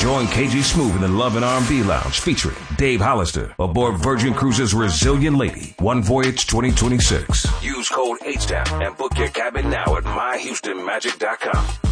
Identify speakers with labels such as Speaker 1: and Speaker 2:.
Speaker 1: Join KG Smooth in the Love and R&B Lounge featuring Dave Hollister aboard Virgin Cruises Resilient Lady, One Voyage 2026. Use code HTAP and book your cabin now at myhoustonmagic.com.